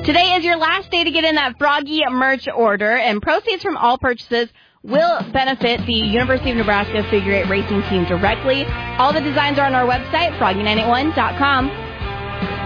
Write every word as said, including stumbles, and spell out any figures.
Today is your last day to get in that Froggy merch order, and proceeds from all purchases will benefit the University of Nebraska Figure Eight Racing Team directly. All the designs are on our website, froggy nine eight one dot com.